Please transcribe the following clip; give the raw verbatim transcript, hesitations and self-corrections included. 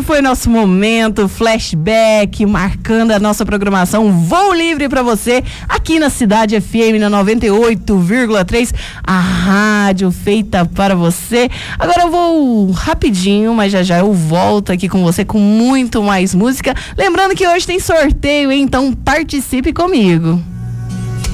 Esse foi nosso momento flashback, marcando a nossa programação Voo Livre para você, aqui na Cidade F M, na noventa e oito vírgula três, a rádio feita para você. Agora eu vou rapidinho, mas já já eu volto aqui com você com muito mais música. Lembrando que hoje tem sorteio, hein? Então participe comigo.